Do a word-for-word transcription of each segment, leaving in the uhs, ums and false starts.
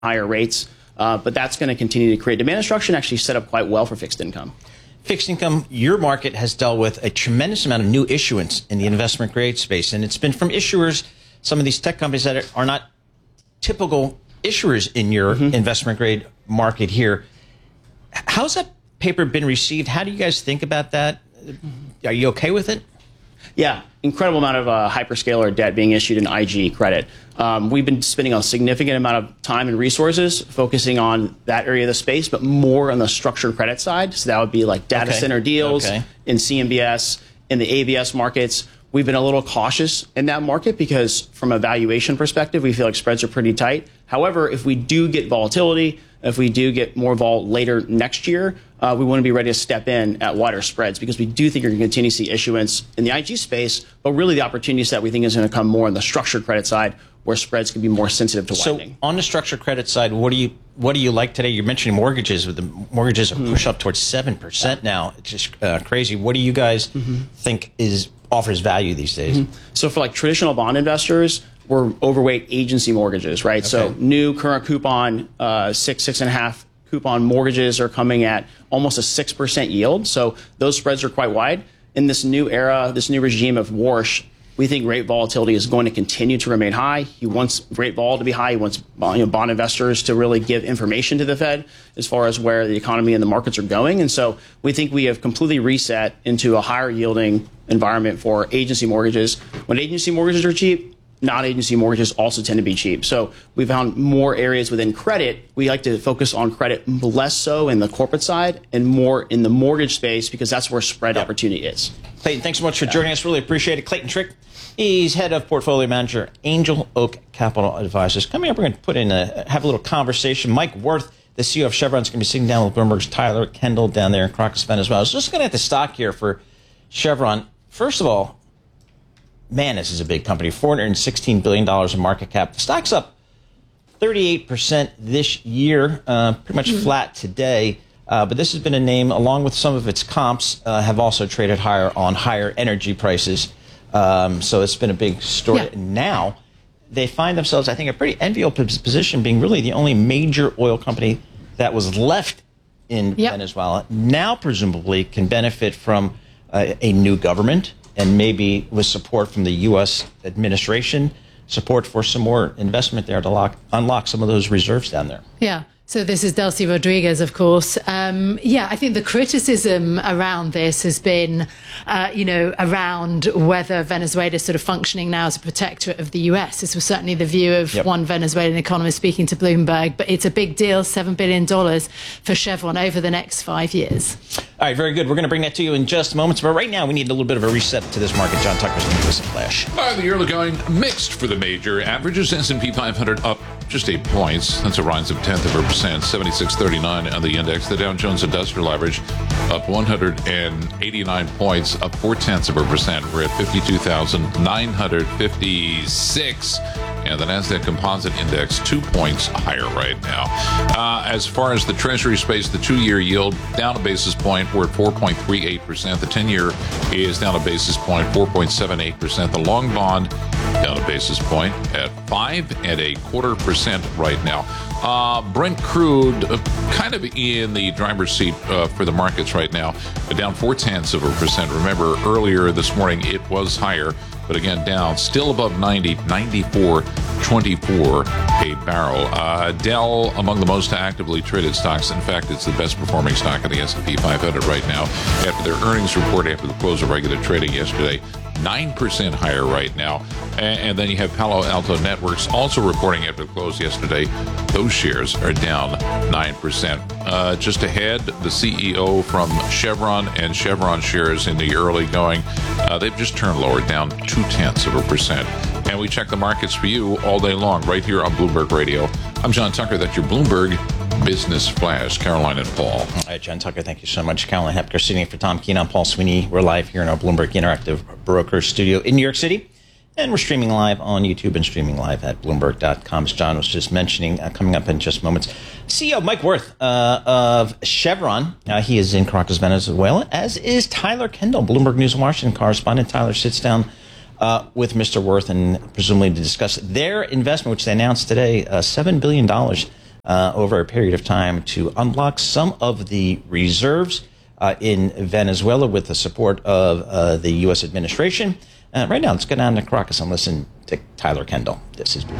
higher rates. Uh, but that's going to continue to create demand destruction, actually set up quite well for fixed income. Fixed income, your market has dealt with a tremendous amount of new issuance in the investment grade space. And it's been from issuers, some of these tech companies that are not typical issuers in your mm-hmm. investment grade market here. How's that paper been received? How do you guys think about that? Are you okay with it? Yeah, incredible amount of uh, hyperscaler debt being issued in I G credit. Um, we've been spending a significant amount of time and resources focusing on that area of the space, but more on the structured credit side. So that would be like data okay. center deals okay. in C M B S, in the A B S markets. We've been a little cautious in that market because from a valuation perspective, we feel like spreads are pretty tight. However, if we do get volatility, if we do get more vol later next year, uh, we want to be ready to step in at wider spreads because we do think you're going to continue to see issuance in the I G space, but really the opportunity set we think is going to come more on the structured credit side where spreads can be more sensitive to so widening. So on the structured credit side, what do you what do you like today? You're mentioning mortgages. With the mortgages are mm-hmm. pushed up towards seven percent now. It's just uh, crazy. What do you guys mm-hmm. think is offers value these days? Mm-hmm. So for like traditional bond investors, we're overweight agency mortgages, right? Okay. So new current coupon, uh, six, six and a half coupon mortgages are coming at almost a six percent yield. So those spreads are quite wide. In this new era, this new regime of Warsh, we think rate volatility is going to continue to remain high. He wants rate vol to be high. He wants you know, bond investors to really give information to the Fed as far as where the economy and the markets are going. And so we think we have completely reset into a higher yielding environment for agency mortgages. When agency mortgages are cheap, non-agency mortgages also tend to be cheap. So we found more areas within credit. We like to focus on credit less so in the corporate side and more in the mortgage space because that's where spread yep. opportunity is. Clayton, thanks so much for yeah. joining us. Really appreciate it. Clayton Trick, he's head of portfolio manager, Angel Oak Capital Advisors. Coming up, we're going to put in a have a little conversation. Mike Wirth, the C E O of Chevron, is going to be sitting down with Bloomberg's Tyler Kendall down there in Caracas, Venezuela. I was just looking at the stock here for Chevron. First of all, man, this is a big company, four hundred sixteen billion dollars in market cap. The stock's up thirty-eight percent this year, uh, pretty much mm-hmm. flat today. Uh, but this has been a name, along with some of its comps, uh, have also traded higher on higher energy prices. Um, so it's been a big story. Yeah. Now they find themselves, I think, a pretty enviable position, being really the only major oil company that was left in yep. Venezuela. Now, presumably, can benefit from uh, a new government and maybe with support from the U S administration, support for some more investment there to lock, unlock some of those reserves down there. Yeah. So this is Delcy Rodriguez, of course. Um, yeah, I think the criticism around this has been, uh, you know, around whether Venezuela is sort of functioning now as a protectorate of the U S. This was certainly the view of yep. one Venezuelan economist speaking to Bloomberg. But it's a big deal, seven billion dollars for Chevron over the next five years. All right, very good. We're going to bring that to you in just moments. But right now, we need a little bit of a reset to this market. John Tucker's going to give us a flash. All right, the early going mixed for the major averages. S and P five hundred up just eight points. That's a rise of tenth of a percent. seventy-six thirty-nine on the index. The Dow Jones Industrial Average up one hundred eighty-nine points, up four tenths of a percent. We're at fifty-two thousand nine hundred fifty-six. And the NASDAQ Composite Index, two points higher right now. Uh, as far as the Treasury space, the two-year yield down a basis point. We're at four point three eight percent. The ten-year is down a basis point, four point seven eight percent. The long bond down a basis point at five and a quarter percent right now. Uh, Brent crude uh, kind of in the driver's seat uh, for the markets right now, uh, down four tenths of a percent. Remember, earlier this morning it was higher, but again down, still above ninety, ninety-four twenty-four a barrel. Uh, Dell among the most actively traded stocks. In fact, it's the best performing stock in the S and P five hundred right now after their earnings report after the close of regular trading yesterday. nine percent higher right now. And then you have Palo Alto Networks also reporting after the close yesterday. Those shares are down nine percent. Uh, just ahead, the C E O from Chevron and Chevron shares in the early going, uh, they've just turned lower, down two tenths of a percent. And we check the markets for you all day long right here on Bloomberg Radio. I'm John Tucker. That's your Bloomberg Business Flash. Caroline and Paul. All right, John Tucker, thank you so much. Caroline Hepker sitting in for Tom Keene. I'm Paul Sweeney. We're live here in our Bloomberg Interactive Broker studio in New York City. And we're streaming live on YouTube and streaming live at Bloomberg dot com, as John was just mentioning, uh, coming up in just moments. C E O Mike Wirth uh, of Chevron. Uh, he is in Caracas, Venezuela, as is Tyler Kendall, Bloomberg News Washington correspondent. Tyler sits down uh, with Mister Wirth and presumably to discuss their investment, which they announced today, uh, seven billion dollars uh, over a period of time to unlock some of the reserves uh, in Venezuela with the support of uh, the U S administration. Uh, right now, let's go down to Caracas and listen to Tyler Kendall. This is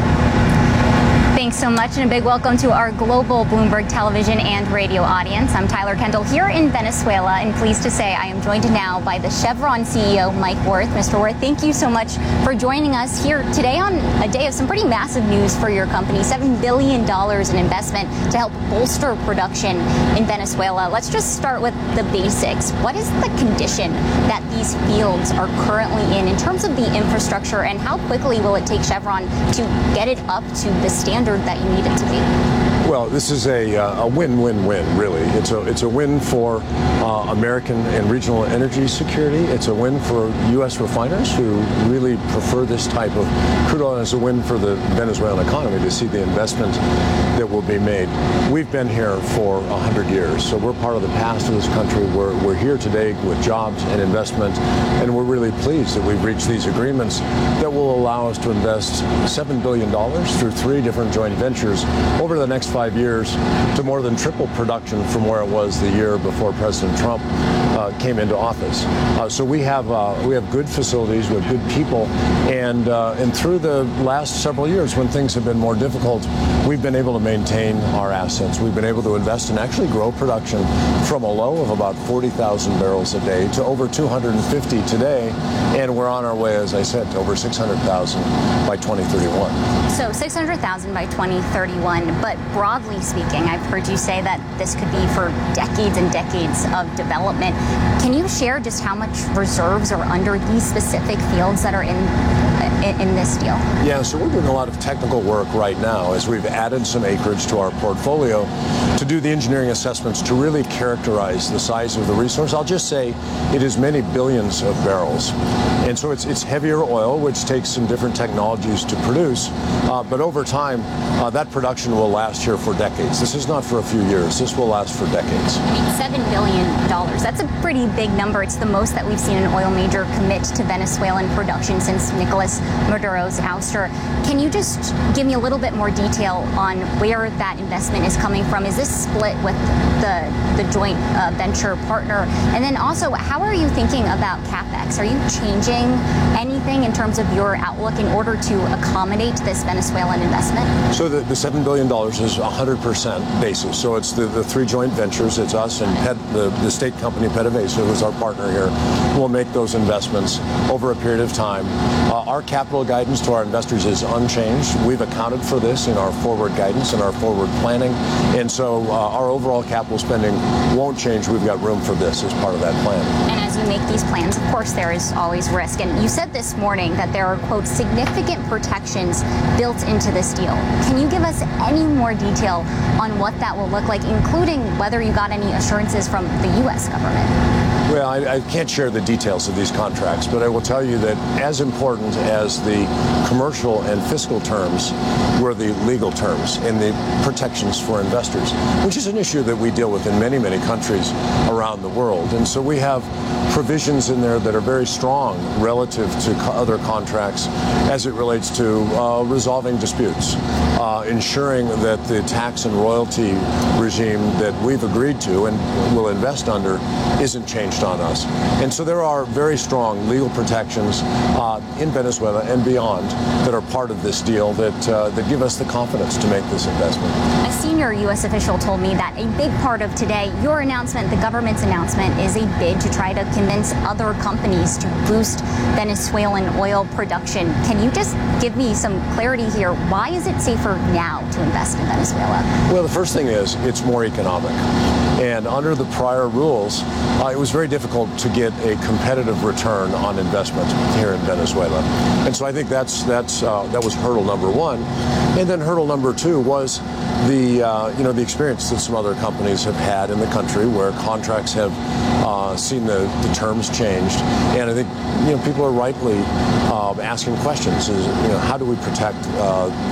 Thanks so much, and a big welcome to our global Bloomberg television and radio audience. I'm Tyler Kendall here in Venezuela, and pleased to say I am joined now by the Chevron C E O, Mike Wirth. Mister Wirth, thank you so much for joining us here today on a day of some pretty massive news for your company, seven billion dollars in investment to help bolster production in Venezuela. Let's just start with the basics. What is the condition that these fields are currently in in terms of the infrastructure, and how quickly will it take Chevron to get it up to the standard that you need it to be? Well, this is a, uh, a win-win-win, really. It's a it's a win for uh, American and regional energy security. It's a win for U S refiners who really prefer this type of crude oil. It's a win for the Venezuelan economy to see the investment that will be made. We've been here for one hundred years, so we're part of the past of this country. We're, we're here today with jobs and investment, and we're really pleased that we've reached these agreements that will allow us to invest seven billion dollars through three different joint ventures over the next five years to more than triple production from where it was the year before President Trump uh, came into office. Uh, so we have uh, we have good facilities, we have good people, and uh, and through the last several years when things have been more difficult, we've been able to maintain our assets. We've been able to invest and actually grow production from a low of about forty thousand barrels a day to over two hundred fifty today, and we're on our way, as I said, to over six hundred thousand by twenty thirty-one. So six hundred thousand by twenty thirty-one, but broadly speaking, I've heard you say that this could be for decades and decades of development. Can you share just how much reserves are under these specific fields that are in in, in this deal? Yeah, so we're doing a lot of technical work right now as we've added some acreage to our portfolio to do the engineering assessments to really characterize the size of the resource. I'll just say it is many billions of barrels. And so it's it's heavier oil, which takes some different technologies to produce. Uh, but over time, uh, that production will last here for decades. This is not for a few years. This will last for decades. I mean, seven billion dollars. That's a pretty big number. It's the most that we've seen an oil major commit to Venezuelan production since Nicolas Maduro's ouster. Can you just give me a little bit more detail on where that investment is coming from? Is this split with the, the joint uh, venture partner? And then also, how are you thinking about CapEx? Are you changing anything in terms of your outlook in order to accommodate this Venezuelan investment? So the, the seven billion dollars is one hundred percent basis. So it's the, the three joint ventures. It's us and Pet, the, the state company PDVSA, who's our partner here, will make those investments over a period of time. Uh, our capital guidance to our investors is unchanged. We've accounted for this in our forward guidance and our forward planning. And so uh, our overall capital spending won't change. We've got room for this as part of that plan. And as you make these plans, of course, there is always risk. And you said this morning that there are, quote, significant protections built into this deal. Can you give us any more detail on what that will look like, including whether you got any assurances from the U S government? Well, I, I can't share the details of these contracts, but I will tell you that as important as the commercial and fiscal terms were the legal terms and the protections for investors, which is an issue that we deal with in many, many countries around the world. And so we have provisions in there that are very strong relative to co- other contracts as it relates to uh, resolving disputes, uh, ensuring that the tax and royalty regime that we've agreed to and will invest under isn't changed on us. And so there are very strong legal protections uh, in Venezuela and beyond that are part of this deal that uh, that give us the confidence to make this investment. A senior U S official told me that a big part of today, your announcement, the government's announcement, is a bid to try to convince other companies to boost Venezuelan oil production. Can you just give me some clarity here? Why is it safer now to invest in Venezuela? Well, the first thing is it's more economic. And under the prior rules, uh, it was very difficult to get a competitive return on investment here in Venezuela. And so I think that's that's uh, that was hurdle number one. And then hurdle number two was the uh, you know the experience that some other companies have had in the country where contracts have uh, seen the, the terms changed. And I think you know people are rightly uh, asking questions: is you know how do we protect uh,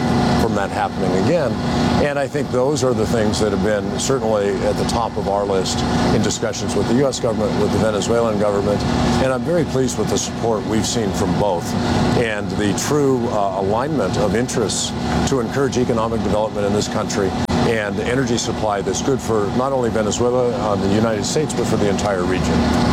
from that happening again. And I think those are the things that have been certainly at the top of our list in discussions with the U S government, with the Venezuelan government. And I'm very pleased with the support we've seen from both and the true uh, alignment of interests to encourage economic development in this country and energy supply that's good for not only Venezuela, uh, the United States, but for the entire region.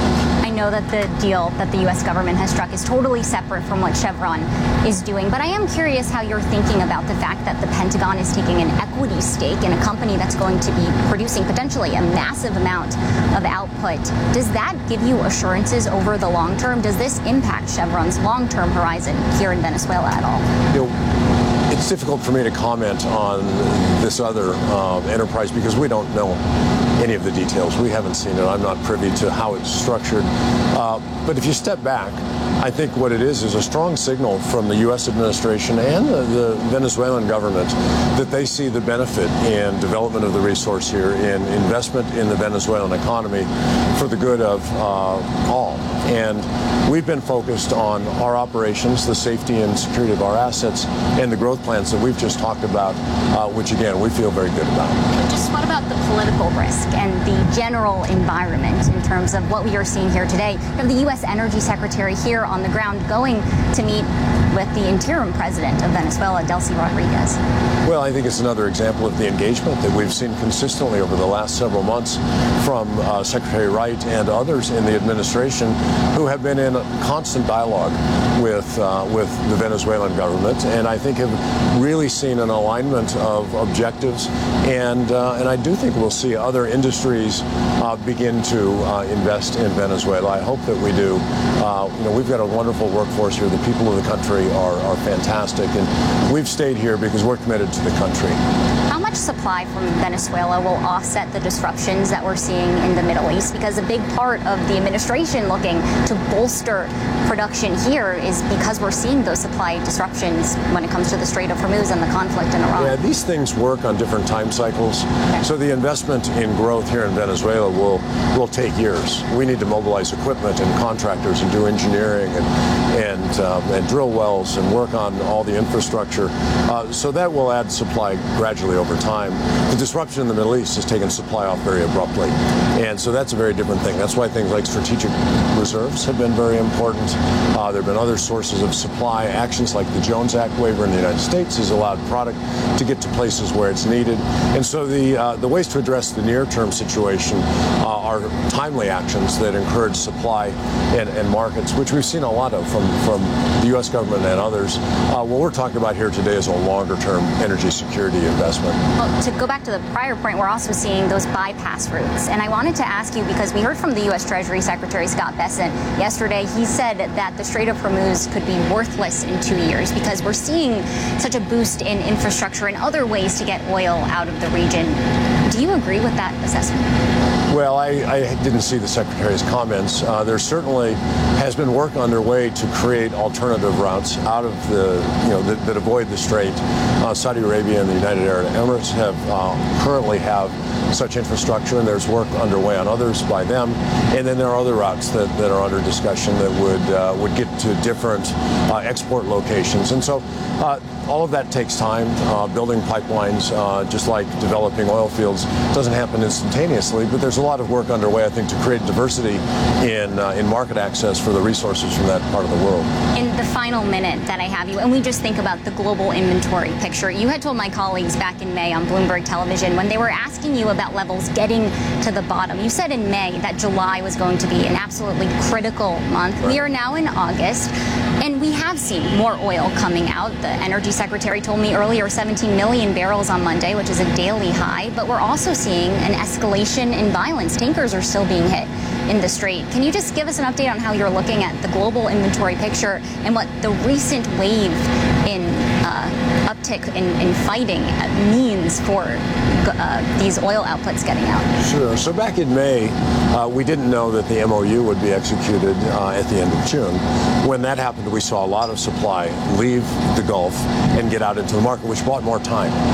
I know that the deal that the U S government has struck is totally separate from what Chevron is doing, but I am curious how you're thinking about the fact that the Pentagon is taking an equity stake in a company that's going to be producing potentially a massive amount of output. Does that give you assurances over the long term? Does this impact Chevron's long-term horizon here in Venezuela at all? You know, it's difficult for me to comment on this other uh, enterprise because we don't know any of the details. We haven't seen it. I'm not privy to how it's structured. Uh, but if you step back, I think what it is is a strong signal from the U S administration and the, the Venezuelan government that they see the benefit in development of the resource here, in investment in the Venezuelan economy for the good of uh, all. And we've been focused on our operations, the safety and security of our assets, and the growth plans that we've just talked about, uh, which again, we feel very good about. Just what about the political risk and the general environment in terms of what we are seeing here today? You have the U S Energy Secretary here on the ground going to meet with the interim president of Venezuela, Delcy Rodriguez. Well, I think it's another example of the engagement that we've seen consistently over the last several months from uh, Secretary Wright and others in the administration who have been in constant dialogue with uh, with the Venezuelan government, and I think have really seen an alignment of objectives, and uh, and I do think we'll see other industries uh, begin to uh, invest in Venezuela. I hope that we do. Uh, you know, we've got a wonderful workforce here. The people of the country are, are fantastic, and we've stayed here because we're committed to the country. How much supply from Venezuela will offset the disruptions that we're seeing in the Middle East? Because a big part of the administration looking to bolster production here is because we're seeing those supply disruptions when it comes to the Strait of Hormuz and the conflict in Iran. Yeah, these things work on different time cycles. Okay. So the investment in growth here in Venezuela will will take years. We need to mobilize equipment and contractors and do engineering and and, uh, and drill wells and work on all the infrastructure. Uh, so that will add supply gradually over time. The disruption in the Middle East has taken supply off very abruptly. And so that's a very different thing. That's why things like strategic reserves have been very important. Uh, there have been other sources of supply. Actions like the Jones Act waiver in the United States has allowed product to get to places where it's needed. And so the, uh, the ways to address the near-term situation uh, are timely actions that encourage supply and, and markets, which we've seen a lot of from, from the U S government and others. Uh, what we're talking about here today is a longer-term energy security investment. Well, to go back to the prior point, we're also seeing those bypass routes. And I wanted to ask you, because we heard from the U S Treasury Secretary Scott Bessent yesterday, he said that the Strait of Hormuz could be worthless in two years because we're seeing such a boost in infrastructure and other ways to get oil out of the region. Do you agree with that assessment? Well, I, I didn't see the Secretary's comments. Uh, there certainly has been work underway to create alternative routes out of the, you know, that, that avoid the Strait. Uh, Saudi Arabia and the United Arab Emirates have uh, currently have such infrastructure, and there's work underway on others by them. And then there are other routes that, that are under discussion that would uh, would get to different uh, export locations. And so uh, all of that takes time. Uh, building pipelines, uh, just like developing oil fields, doesn't happen instantaneously, but there's a lot of work underway, I think, to create diversity in uh, in market access for the resources from that part of the world. In the final minute that I have you, and we just think about the global inventory picture, you had told my colleagues back in May on Bloomberg Television when they were asking you about levels getting to the bottom, you said in May that July was going to be an absolutely critical month. Right. We are now in August, and we have seen more oil coming out. The Energy Secretary told me earlier seventeen million barrels on Monday, which is a daily high, but we're also seeing an escalation in violence. Tankers are still being hit in the Strait. Can you just give us an update on how you're looking at the global inventory picture and what the recent wave in uh, uptick in, in fighting means for uh, these oil outputs getting out? Sure. So back in May, uh, we didn't know that the M O U would be executed uh, at the end of June. When that happened, we saw a lot of supply leave the Gulf and get out into the market, which bought more time.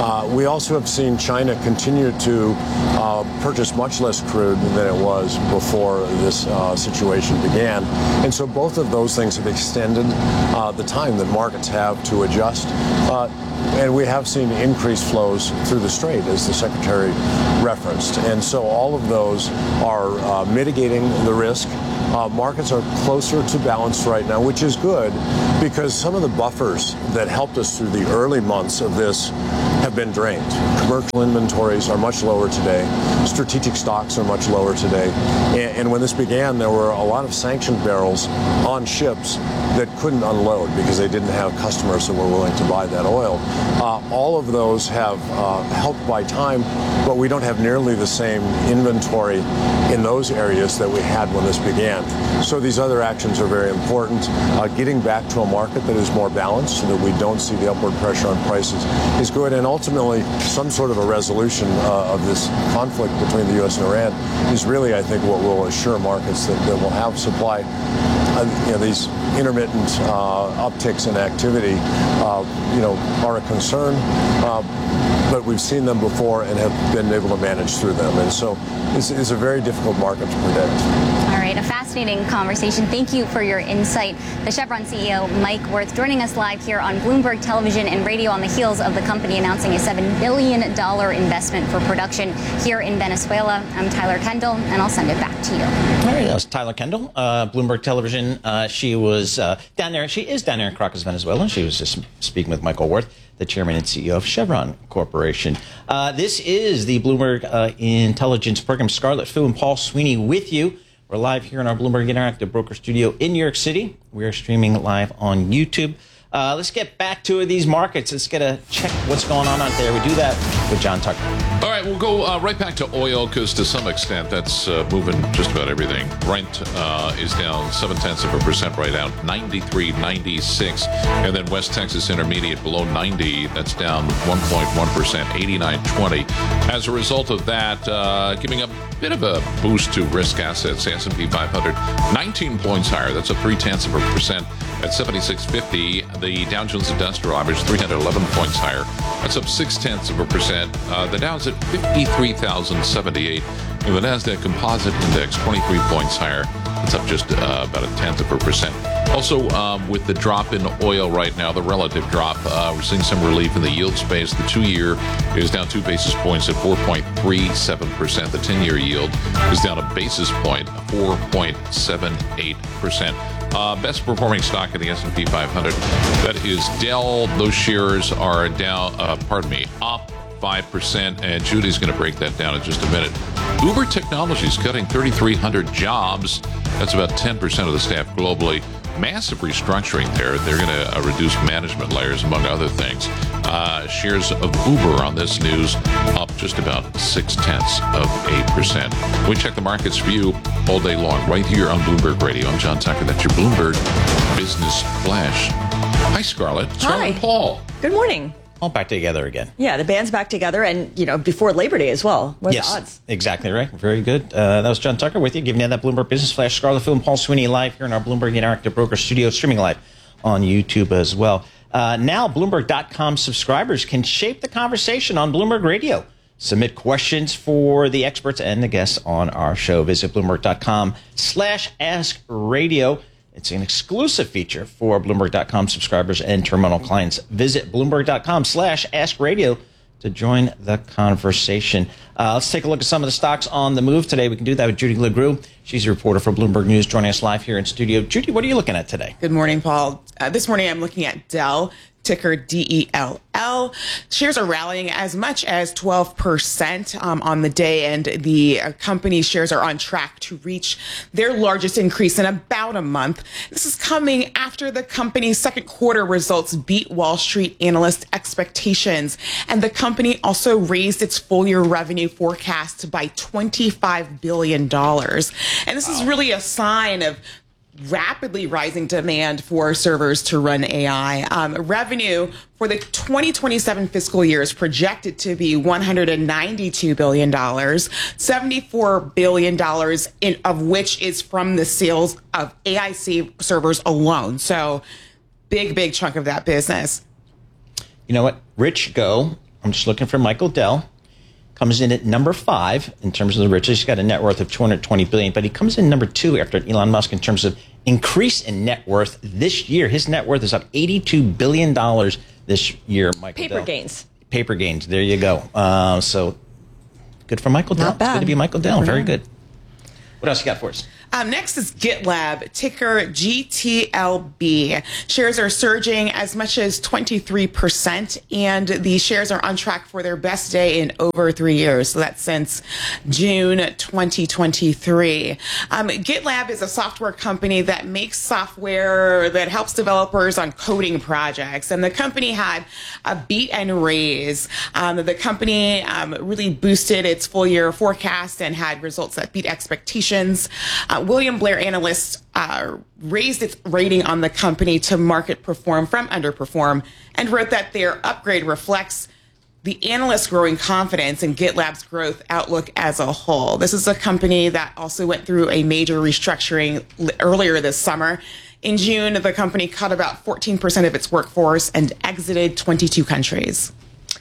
Uh, we also have seen China continue to uh, purchase much less crude than it was before this uh, situation began. And so both of those things have extended uh, the time that markets have to adjust. Uh, and we have seen increased flows through the Strait, as the Secretary referenced. And so all of those are uh, mitigating the risk. Uh, markets are closer to balanced right now, which is good because some of the buffers that helped us through the early months of this have been drained. Commercial inventories are much lower today. Strategic stocks are much lower today. And, and when this began, there were a lot of sanctioned barrels on ships that couldn't unload because they didn't have customers that were willing to buy that oil. Uh, all of those have uh, helped buy time, but we don't have nearly the same inventory in those areas that we had when this began. So these other actions are very important. Uh, getting back to a market that is more balanced so that we don't see the upward pressure on prices is good. And ultimately, some sort of a resolution uh, of this conflict between the U S and Iran is really, I think, what will assure markets that, that will have supply. Uh, you know, these intermittent uh, upticks in activity, uh, you know, are a concern. Uh, but we've seen them before and have been able to manage through them. And so it's, it's a very difficult market to predict. All right, a fascinating conversation. Thank you for your insight. The Chevron C E O, Mike Wirth, joining us live here on Bloomberg Television and Radio on the heels of the company announcing a seven billion dollars investment for production here in Venezuela. I'm Tyler Kendall, and I'll send it back to you. All right, that was Tyler Kendall, uh, Bloomberg Television. Uh, she was uh, down there. She is down there in Caracas, Venezuela. She was just speaking with Michael Wirth, the chairman and C E O of Chevron Corporation. Uh, this is the Bloomberg uh, Intelligence Program. Scarlett Fu and Paul Sweeney with you. We're live here in our Bloomberg Interactive Broker Studio in New York City. We are streaming live on YouTube. Uh, let's get back to these markets. Let's get a check what's going on out there. We do that with John Tucker. All right, we'll go uh, right back to oil because to some extent that's uh, moving just about everything. Brent uh, is down seven tenths of a percent right now, ninety-three ninety-six, and then West Texas Intermediate below ninety. That's down one point one percent, eighty-nine twenty. As a result of that, uh, giving a bit of a boost to risk assets. S and P five hundred, nineteen points higher. That's up three tenths of a percent at seventy-six fifty. The Dow Jones Industrial Average three hundred eleven points higher. That's up six tenths of a percent. Uh, the Dow's at fifty-three thousand seventy-eight. And the Nasdaq Composite Index twenty-three points higher. That's up just uh, about a tenth of a percent. Also, um, with the drop in oil right now, the relative drop, uh, we're seeing some relief in the yield space. The two-year is down two basis points at four point three seven percent. The ten-year yield is down a basis point, four point seven eight percent. Uh, best performing stock in the S and P five hundred, that is Dell. Those shares are down, uh, pardon me, up five percent, and Judy's going to break that down in just a minute. Uber Technologies cutting thirty-three hundred jobs. That's about ten percent of the staff globally. Massive restructuring there. They're going to uh, reduce management layers, among other things. Uh, shares of Uber on this news up just about six tenths of a percent. We check the markets for you all day long right here on Bloomberg Radio. I'm John Tucker. That's your Bloomberg Business Flash. Hi, Scarlett. Scarlett Hi. and Paul. Good morning. All back together again. Yeah, the band's back together, and you know, before Labor Day as well. What are Yes, the odds? exactly right. Very good. Uh, that was John Tucker with you, giving you that Bloomberg Business Flash. Scarlett Fu and Paul Sweeney live here in our Bloomberg Interactive Broker Studio, streaming live on YouTube as well. Uh, now, Bloomberg dot com subscribers can shape the conversation on Bloomberg Radio. Submit questions for the experts and the guests on our show. Visit Bloomberg dot com slash Ask Radio. It's an exclusive feature for Bloomberg dot com subscribers and terminal clients. Visit Bloomberg dot com slash Ask Radio to join the conversation. Uh, let's take a look at some of the stocks on the move today. We can do that with Judy LeGroux. She's a reporter for Bloomberg News, joining us live here in studio. Judy, what are you looking at today? Good morning, Paul. Uh, this morning I'm looking at Dell, ticker D E L L. Shares are rallying as much as twelve percent um, on the day, and the uh, company shares are on track to reach their largest increase in about a month. This is coming after the company's second quarter results beat Wall Street analyst expectations, and the company also raised its full year revenue forecast by twenty-five billion dollars. And this is really a sign of rapidly rising demand for servers to run A I. Um, revenue for the twenty twenty-seven fiscal year is projected to be one hundred ninety-two billion dollars, seventy-four billion dollars in, of which is from the sales of A I servers alone. So big, big chunk of that business. You know what? Rich Go I'm just looking for Michael Dell. Comes in at number five in terms of the richest. He's got a net worth of two hundred twenty billion dollars, but he comes in number two after Elon Musk in terms of increase in net worth this year. His net worth is up eighty-two billion dollars this year, Michael Paper Dell. gains. Paper gains. There you go. Uh, so good for Michael Dell. Not bad. It's good to be Michael Dell. Good for Very him. good. What else you got for us? Um, next is GitLab, ticker G T L B. Shares are surging as much as twenty-three percent, and the shares are on track for their best day in over three years. So that's since June twenty twenty-three. Um, GitLab is a software company that makes software that helps developers on coding projects. And the company had a beat and raise. Um, the company um, really boosted its full year forecast and had results that beat expectations. Uh, William Blair analysts uh, raised its rating on the company to market perform from underperform and wrote that their upgrade reflects the analysts' growing confidence in GitLab's growth outlook as a whole. This is a company that also went through a major restructuring earlier this summer. In June, the company cut about fourteen percent of its workforce and exited twenty-two countries.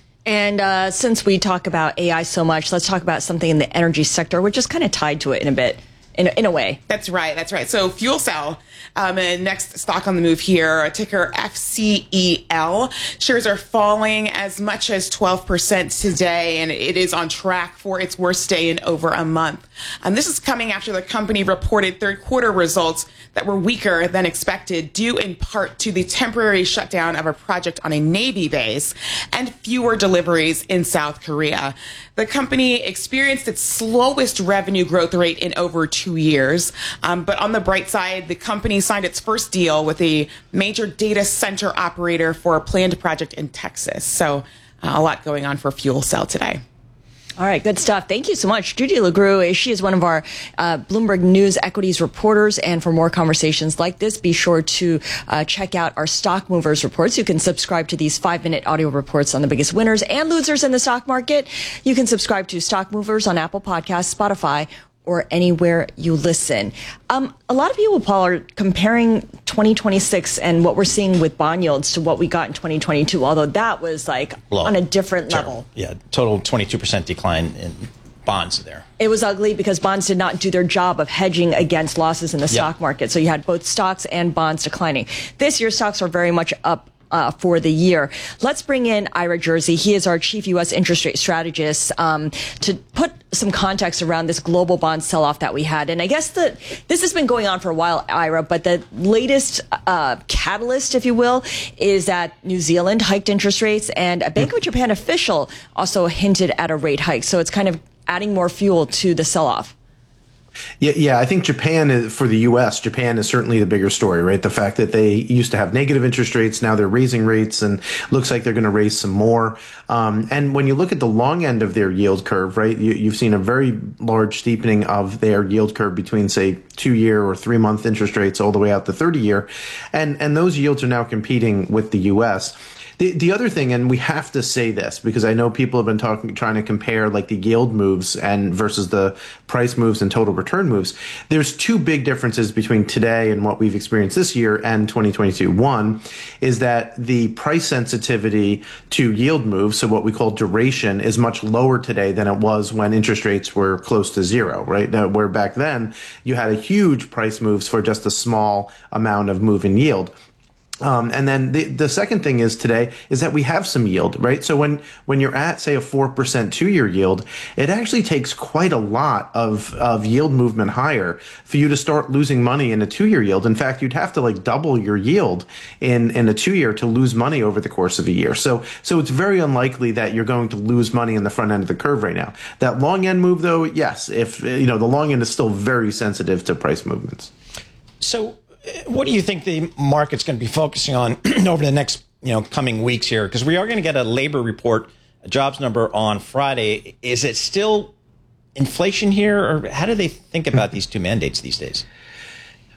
And uh, since we talk about A I so much, let's talk about something in the energy sector, which is kind of tied to it in a bit. In a, in a way. That's right. That's right. So Fuel Cell, um, and next stock on the move here, ticker F C E L. Shares are falling as much as twelve percent today, and it is on track for its worst day in over a month. And this is coming after the company reported third quarter results that were weaker than expected, due in part to the temporary shutdown of a project on a Navy base and fewer deliveries in South Korea. The company experienced its slowest revenue growth rate in over two years. Um, but on the bright side, the company signed its first deal with a major data center operator for a planned project in Texas. So uh, a lot going on for Fuel Cell today. All right, good stuff. Thank you so much. Judy LeGroux, she is one of our uh, Bloomberg News equities reporters. And for more conversations like this, be sure to uh, check out our Stock Movers reports. You can subscribe to these five-minute audio reports on the biggest winners and losers in the stock market. You can subscribe to Stock Movers on Apple Podcasts, Spotify, or anywhere you listen. Um, a lot of people, Paul, are comparing twenty twenty-six and what we're seeing with bond yields to what we got in twenty twenty-two, although that was like Low. on a different Terrible. level. Yeah, total twenty-two percent decline in bonds there. It was ugly because bonds did not do their job of hedging against losses in the Yep. stock market. So you had both stocks and bonds declining. This year, stocks are very much up Uh, for the year. Let's bring in Ira Jersey. He is our chief U S interest rate strategist um, to put some context around this global bond sell-off that we had. And I guess that this has been going on for a while, Ira, but the latest uh, catalyst, if you will, is that New Zealand hiked interest rates, and a Bank of Japan official also hinted at a rate hike. So it's kind of adding more fuel to the sell-off. Yeah, yeah, I think Japan is, for the U S, Japan is certainly the bigger story, right? The fact that they used to have negative interest rates, now they're raising rates, and looks like they're going to raise some more. Um, and when you look at the long end of their yield curve, right, you, you've seen a very large steepening of their yield curve between, say, two-year or three-month interest rates all the way out to thirty-year, and and those yields are now competing with the U S. The, the other thing, and we have to say this because I know people have been talking, trying to compare like the yield moves and versus the price moves and total return moves. There's two big differences between today and what we've experienced this year and twenty twenty-two. One is that the price sensitivity to yield moves, so what we call duration, is much lower today than it was when interest rates were close to zero, right? Now, where back then you had a huge price moves for just a small amount of move in yield. Um, and then the, the second thing is today is that we have some yield, right? So when, when you're at, say, a four percent two-year yield, it actually takes quite a lot of, of yield movement higher for you to start losing money in a two-year yield. In fact, you'd have to like double your yield in, in a two-year to lose money over the course of a year. So, so it's very unlikely that you're going to lose money in the front end of the curve right now. That long end move, though, yes, if, you know, the long end is still very sensitive to price movements. So, what do you think the market's going to be focusing on over the next, you know, coming weeks here? Because we are going to get a labor report, a jobs number on Friday. Is it still inflation here, or how do they think about these two mandates these days?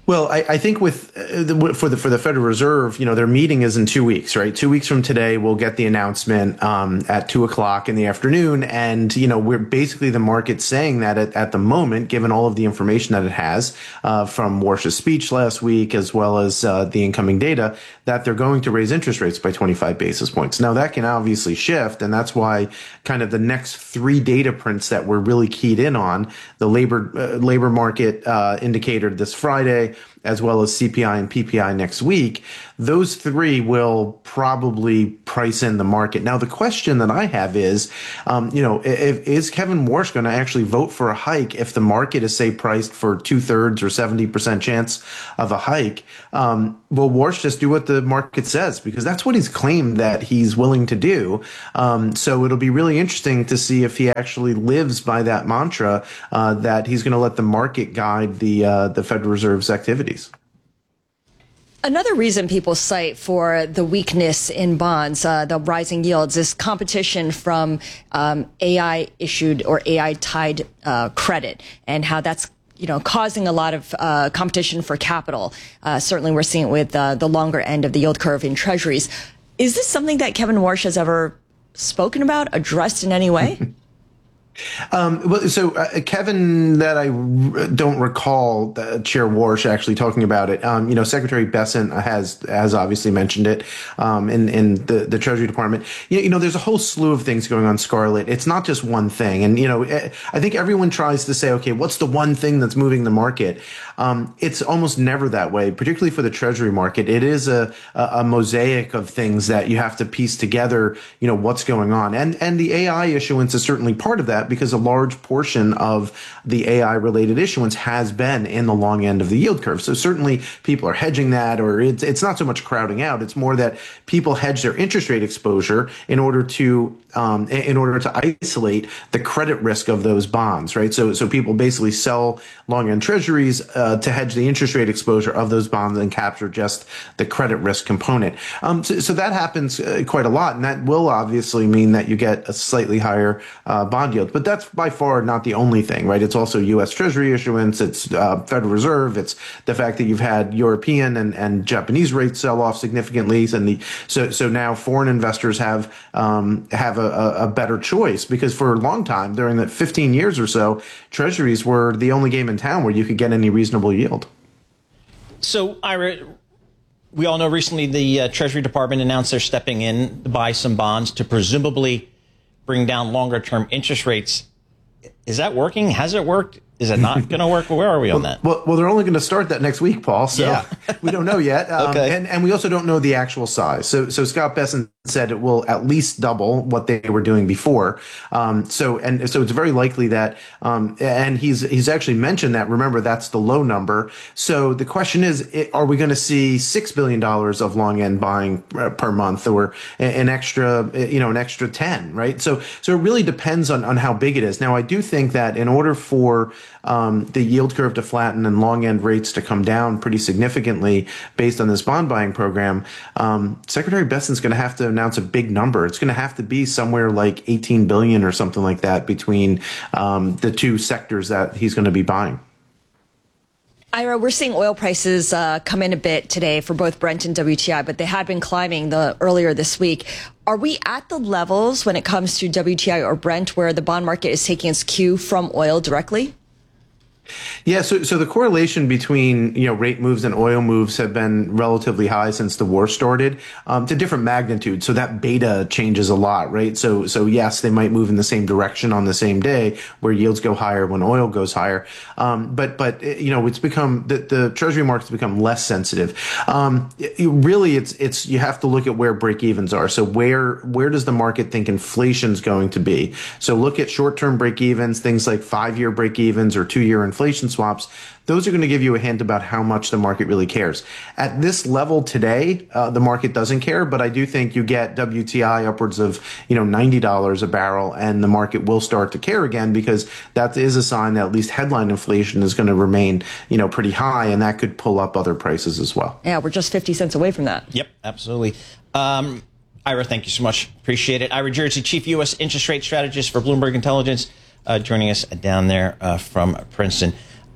Well, I, I think with uh, the, for the for the Federal Reserve, you know, their meeting is in two weeks, right? Two weeks from today, we'll get the announcement um, at two o'clock in the afternoon, and you know, we're basically the market saying that at, at the moment, given all of the information that it has uh, from Warsh's speech last week, as well as uh, the incoming data, that they're going to raise interest rates by twenty-five basis points. Now, that can obviously shift, and that's why kind of the next three data prints that we're really keyed in on, the labor uh, labor market uh, indicator this Friday, as well as C P I and P P I next week, those three will probably price in the market. Now, the question that I have is, um, you know, if, is Kevin Warsh going to actually vote for a hike if the market is, say, priced for two thirds or seventy percent chance of a hike? Um, will Warsh just do what the market says? Because that's what he's claimed that he's willing to do. Um, so it'll be really interesting to see if he actually lives by that mantra uh, that he's going to let the market guide the uh, the Federal Reserve's activities. Another reason people cite for the weakness in bonds, uh, the rising yields, is competition from um, A I issued or A I tied uh, credit, and how that's you know causing a lot of uh, competition for capital. Uh, certainly, we're seeing it with uh, the longer end of the yield curve in Treasuries. Is this something that Kevin Warsh has ever spoken about, addressed in any way? Um, well, so uh, Kevin, that I r- don't recall uh, Chair Warsh actually talking about it. Um, you know, Secretary Bessent has has obviously mentioned it um, in in the, the Treasury Department. You, you know, there's a whole slew of things going on, Scarlett. It's not just one thing. And you know, I think everyone tries to say, okay, what's the one thing that's moving the market? Um, it's almost never that way, particularly for the Treasury market. It is a, a a mosaic of things that you have to piece together. You know, what's going on, and and the A I issuance is certainly part of that, because a large portion of the A I-related issuance has been in the long end of the yield curve. So certainly people are hedging that, or it's it's not so much crowding out. It's more that people hedge their interest rate exposure in order to um, in order to isolate the credit risk of those bonds, right? So so people basically sell long end treasuries uh, to hedge the interest rate exposure of those bonds and capture just the credit risk component. Um, so, so that happens uh, quite a lot, and that will obviously mean that you get a slightly higher uh, bond yield. But that's by far not the only thing, right? It's also U S Treasury issuance, it's uh, Federal Reserve, it's the fact that you've had European and, and Japanese rates sell off significantly, and the so so now foreign investors have um, have a, a better choice, because for a long time, during the fifteen years or so, Treasuries were the only game in town where you could get any reasonable yield. So, Ira, we all know recently the uh, Treasury Department announced they're stepping in to buy some bonds to presumably bring down longer-term interest rates. Is that working? Has it worked? Is it not going to work? Where are we on well, that? Well, well, they're only going to start that next week, Paul. So yeah. we don't know yet. Um, okay. And, and we also don't know the actual size. So, so Scott Bessent said it will at least double what they were doing before. Um, so, and so it's very likely that, um, and he's, he's actually mentioned that, remember, that's the low number. So the question is, are we going to see six billion dollars of long end buying per month, or an extra, you know, an extra ten, right? So, so it really depends on, on how big it is. Now, I do think that in order for, um, the yield curve to flatten and long end rates to come down pretty significantly based on this bond buying program, um, Secretary Bessent's going to have to announce a big number. It's going to have to be somewhere like eighteen billion or something like that between um, the two sectors that he's going to be buying. Ira, we're seeing oil prices uh, come in a bit today for both Brent and W T I, but they had been climbing the earlier this week. Are we at the levels when it comes to W T I or Brent where the bond market is taking its cue from oil directly? Yeah, so so the correlation between, you know, rate moves and oil moves have been relatively high since the war started, um, to different magnitudes. So that beta changes a lot, right? So so yes, they might move in the same direction on the same day, where yields go higher when oil goes higher. Um, but but you know, it's become the, the Treasury market's become less sensitive. Um, it, it really, it's it's you have to look at where break evens are. So where where does the market think inflation's going to be? So look at short term break evens, things like five year break evens or two year inflation swaps. Those are going to give you a hint about how much the market really cares. At this level today, uh, the market doesn't care, but I do think you get W T I upwards of, you know, ninety dollars a barrel, and the market will start to care again, because that is a sign that at least headline inflation is going to remain, you know, pretty high, and that could pull up other prices as well. Yeah, we're just fifty cents away from that. Yep, absolutely. Um, Ira, thank you so much. Appreciate it. Ira Jersey, Chief U S Interest Rate Strategist for Bloomberg Intelligence, uh, joining us down there uh, from Princeton.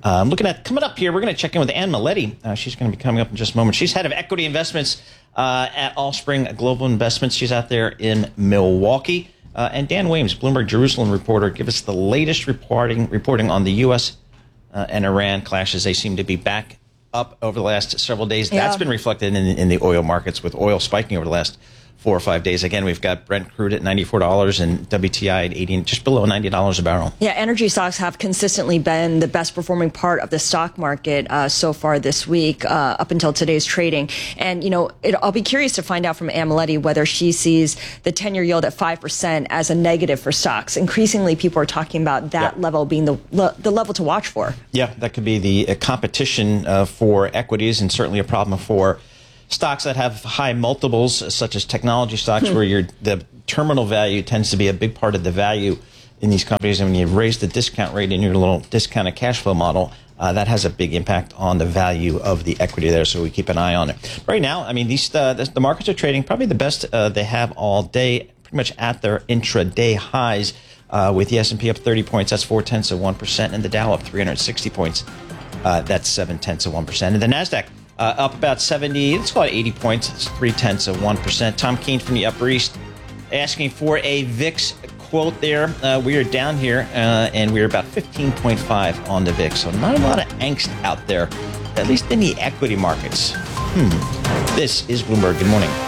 Uh, I'm looking at coming up here. We're going to check in with Anne Maletti. Uh, she's going to be coming up in just a moment. She's head of equity investments uh, at Allspring Global Investments. She's out there in Milwaukee. Uh, and Dan Williams, Bloomberg Jerusalem reporter, give us the latest reporting reporting on the U S uh, and Iran clashes. They seem to be back up over the last several days. Yeah. That's been reflected in, in the oil markets, with oil spiking over the last four or five days. Again, we've got Brent crude at ninety-four dollars and W T I at eighty, just below ninety dollars a barrel. Yeah, energy stocks have consistently been the best performing part of the stock market uh, so far this week, uh, up until today's trading. And, you know, it, I'll be curious to find out from Anne Maletti whether she sees the ten-year yield at five percent as a negative for stocks. Increasingly, people are talking about that yeah. level being the le- the level to watch for. Yeah, that could be the uh, competition uh, for equities, and certainly a problem for stocks that have high multiples, such as technology stocks, hmm. where your the terminal value tends to be a big part of the value in these companies. And when you raise the discount rate in your little discounted cash flow model, uh, that has a big impact on the value of the equity there. So we keep an eye on it. Right now, I mean, these uh, the markets are trading probably the best uh, they have all day, pretty much at their intraday highs, uh, with the S and P up thirty points. That's four tenths of one percent, and the Dow up three hundred sixty points. Uh, that's seven tenths of one percent, and the Nasdaq Uh, up about seventy, let's call it eighty points. It's three tenths of one percent. Tom Keene from the Upper East asking for a V I X quote there. Uh, we are down here, uh, and we're about fifteen point five on the V I X. So not a lot of angst out there, at least in the equity markets. Hmm. This is Bloomberg. Good morning.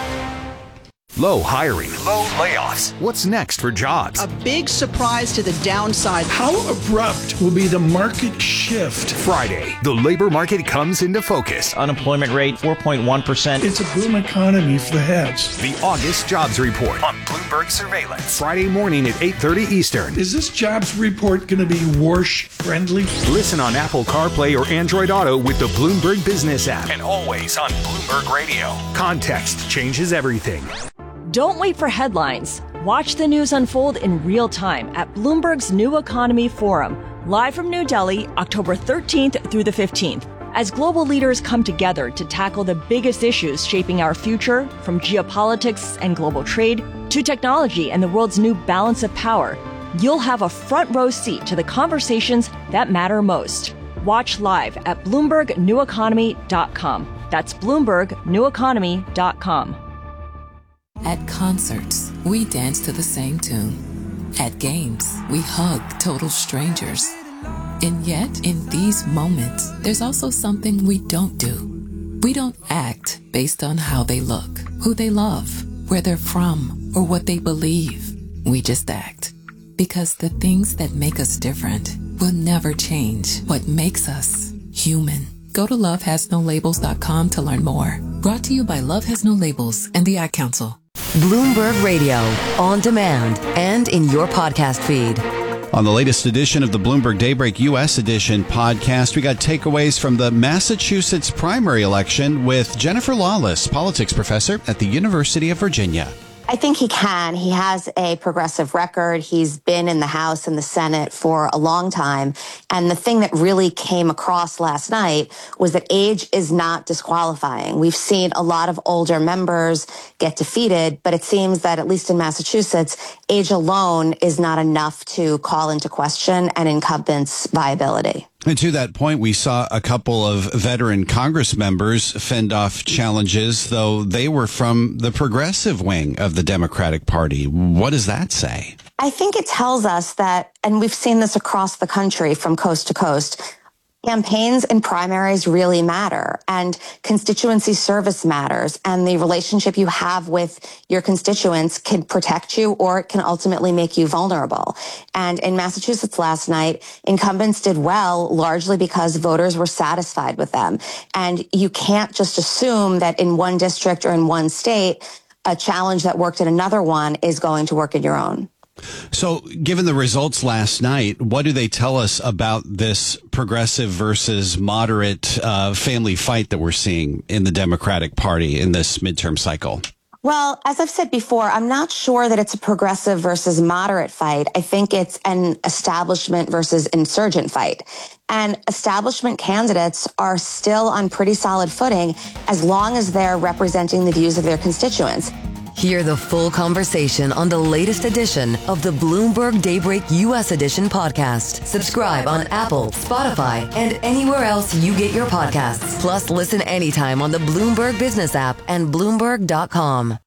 Low hiring. Low layoffs. What's next for jobs? A big surprise to the downside. How abrupt will be the market shift? Friday, the labor market comes into focus. Unemployment rate, four point one percent. It's a boom economy for the heads. The August Jobs Report on Bloomberg Surveillance. Friday morning at eight thirty Eastern. Is this jobs report going to be Warsh friendly? Listen on Apple CarPlay or Android Auto with the Bloomberg Business app. And always on Bloomberg Radio. Context changes everything. Don't wait for headlines. Watch the news unfold in real time at Bloomberg's New Economy Forum, live from New Delhi, October thirteenth through the fifteenth. As global leaders come together to tackle the biggest issues shaping our future, from geopolitics and global trade to technology and the world's new balance of power, you'll have a front row seat to the conversations that matter most. Watch live at Bloomberg New Economy dot com. That's Bloomberg New Economy dot com. At concerts, we dance to the same tune. At games, we hug total strangers. And yet, in these moments, there's also something we don't do. We don't act based on how they look, who they love, where they're from, or what they believe. We just act. Because the things that make us different will never change what makes us human. Go to love has no labels dot com to learn more. Brought to you by Love Has No Labels and the Ad Council. Bloomberg Radio, on demand and in your podcast feed. On the latest edition of the Bloomberg Daybreak U S Edition podcast, we got takeaways from the Massachusetts primary election with Jennifer Lawless, politics professor at the University of Virginia. I think he can. He has a progressive record. He's been in the House and the Senate for a long time. And the thing that really came across last night was that age is not disqualifying. We've seen a lot of older members get defeated, but it seems that at least in Massachusetts, age alone is not enough to call into question an incumbent's viability. And to that point, we saw a couple of veteran Congress members fend off challenges, though they were from the progressive wing of the Democratic Party. What does that say? I think it tells us that, and we've seen this across the country from coast to coast, campaigns and primaries really matter, and constituency service matters, and the relationship you have with your constituents can protect you or it can ultimately make you vulnerable. And in Massachusetts last night, incumbents did well largely because voters were satisfied with them. And you can't just assume that in one district or in one state, a challenge that worked in another one is going to work in your own. So given the results last night, what do they tell us about this progressive versus moderate uh, family fight that we're seeing in the Democratic Party in this midterm cycle? Well, as I've said before, I'm not sure that it's a progressive versus moderate fight. I think it's an establishment versus insurgent fight. And establishment candidates are still on pretty solid footing as long as they're representing the views of their constituents. Hear the full conversation on the latest edition of the Bloomberg Daybreak U S Edition podcast. Subscribe on Apple, Spotify, and anywhere else you get your podcasts. Plus, listen anytime on the Bloomberg Business app and Bloomberg dot com.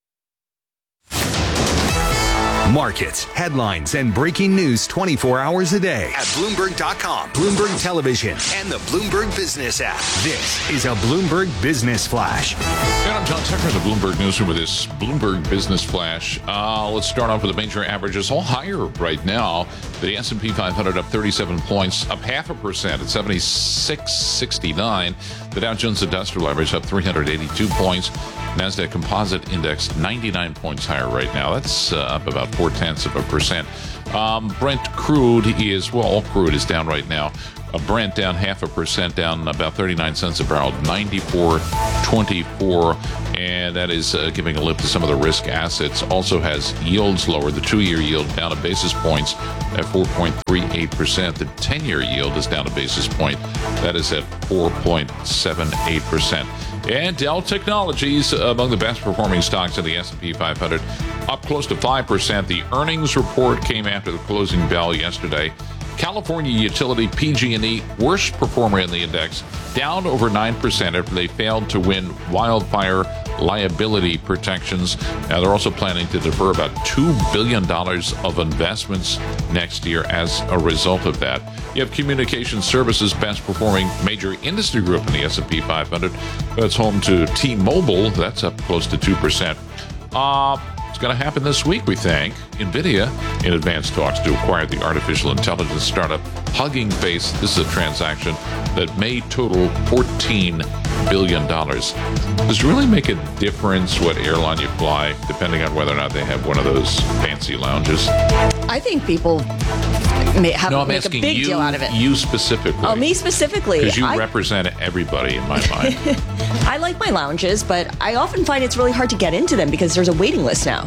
Markets, headlines, and breaking news twenty-four hours a day at Bloomberg dot com, Bloomberg Television, and the Bloomberg Business app. This is a Bloomberg Business Flash. And I'm John Tucker in the Bloomberg Newsroom with this Bloomberg Business Flash. Uh, let's start off with the major averages, all higher right now. The S and P five hundred up thirty-seven points, up half a percent at seventy-six sixty-nine. The Dow Jones Industrial Average up three hundred eighty-two points. NASDAQ Composite Index ninety-nine points higher right now. That's uh, up about four-tenths of a percent. Um, Brent crude is, well, all crude is down right now. Uh, Brent down half a percent, down about thirty-nine cents a barrel, ninety-four twenty-four. And that is uh, giving a lift to some of the risk assets. Also has yields lower. The two-year yield down a basis points at four point three eight percent. The ten-year yield is down a basis point. That is at four point seven eight percent. And Dell Technologies, among the best performing stocks in the S and P five hundred, up close to five percent. The earnings report came after the closing bell yesterday. California utility P G and E, worst performer in the index, down over nine percent after they failed to win wildfire liability protections. Now, they're also planning to defer about two billion dollars of investments next year as a result of that. You have Communication Services, best performing major industry group in the S and P five hundred. That's home to T-Mobile. That's up close to two percent. Uh, it's going to happen this week, we think. NVIDIA in advanced talks to acquire the artificial intelligence startup Hugging Face. This is a transaction that may total fourteen billion dollars. Does it really make a difference what airline you fly, depending on whether or not they have one of those fancy lounges? I think people may have no, I'm make a asking big you, deal out of it. You specifically. Oh, me specifically. Because you I, represent everybody in my mind. I like my lounges, but I often find it's really hard to get into them because there's a waiting list now.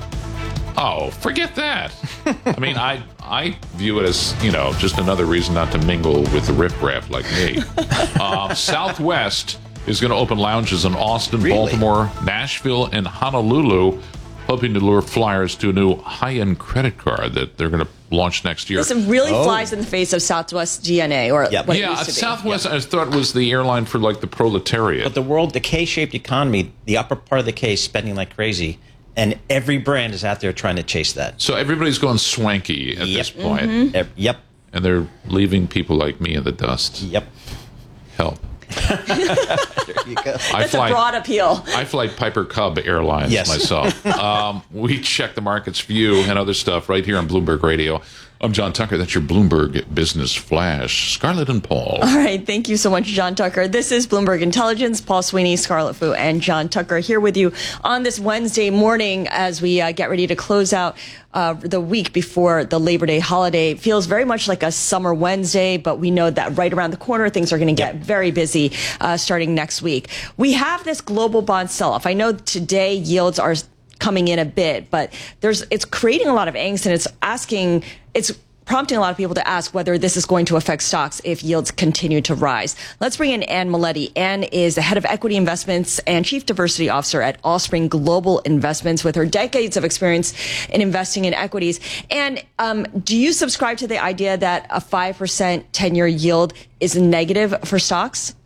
Oh, forget that. I mean, I I view it as, you know, just another reason not to mingle with the riffraff like me. Uh, Southwest is going to open lounges in Austin, really? Baltimore, Nashville, and Honolulu, hoping to lure flyers to a new high-end credit card that they're going to launch next year. This really oh. flies in the face of Southwest D N A, or yep. what yeah, it used to be. Southwest, yep. I thought was the airline for like the proletariat. But the world, the K-shaped economy, the upper part of the K is spending like crazy, and every brand is out there trying to chase that. So everybody's going swanky at yep. this point. Mm-hmm. Yep. And they're leaving people like me in the dust. Yep. Help. There you go. That's I fly, a broad appeal. I fly Piper Cub Airlines yes. myself. um, we check the market's view and other stuff right here on Bloomberg Radio. I'm John Tucker. That's your Bloomberg Business Flash. Scarlett and Paul. All right. Thank you so much, John Tucker. This is Bloomberg Intelligence. Paul Sweeney, Scarlett Fu, and John Tucker here with you on this Wednesday morning as we uh, get ready to close out uh, the week before the Labor Day holiday. It feels very much like a summer Wednesday, but we know that right around the corner, things are going to get yep. very busy uh, starting next week. We have this global bond sell-off. I know today yields are coming in a bit, but there's it's creating a lot of angst, and it's asking it's prompting a lot of people to ask whether this is going to affect stocks if yields continue to rise. Let's bring in Anne Maletti. Anne is the head of equity investments and chief diversity officer at Allspring Global Investments with her decades of experience in investing in equities. And um, do you subscribe to the idea that a five percent ten-year yield is negative for stocks?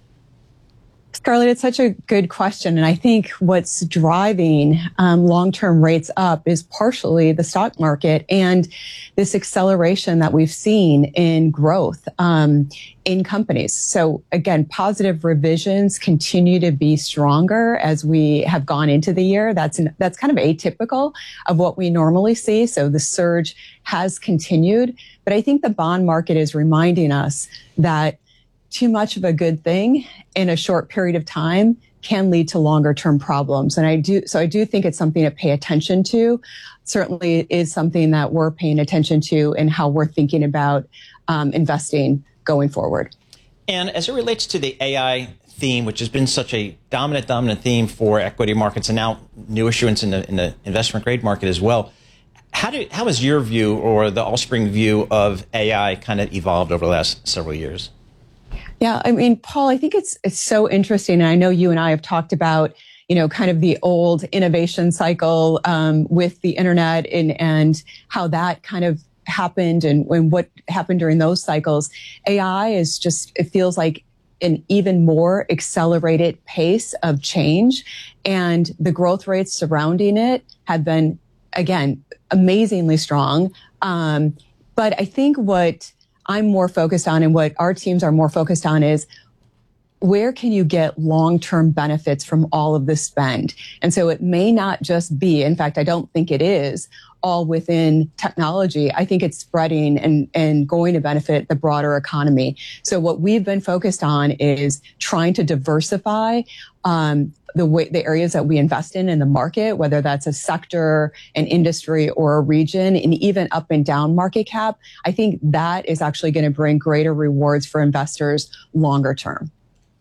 Scarlett, it's such a good question. And I think what's driving um, long-term rates up is partially the stock market and this acceleration that we've seen in growth um, in companies. So again, positive revisions continue to be stronger as we have gone into the year. That's an, that's kind of atypical of what we normally see. So the surge has continued. But I think the bond market is reminding us that too much of a good thing in a short period of time can lead to longer term problems. And I do, so I do think it's something to pay attention to. Certainly it is something that we're paying attention to in how we're thinking about um, investing going forward. And as it relates to the A I theme, which has been such a dominant, dominant theme for equity markets and now new issuance in the, in the investment grade market as well, how do, how has your view or the Allspring view of A I kind of evolved over the last several years? Yeah, I mean, Paul, I think it's it's so interesting. And I know you and I have talked about, you know, kind of the old innovation cycle um, with the internet and, and how that kind of happened and, and what happened during those cycles. A I is just, it feels like an even more accelerated pace of change. And the growth rates surrounding it have been, again, amazingly strong. Um, but I think what I'm more focused on and what our teams are more focused on is where can you get long-term benefits from all of this spend? And so it may not just be, in fact, I don't think it is all within technology. I think it's spreading and, and going to benefit the broader economy. So what we've been focused on is trying to diversify um, the way, the areas that we invest in in the market, whether that's a sector, an industry, or a region, and even up and down market cap. I think that is actually going to bring greater rewards for investors longer term.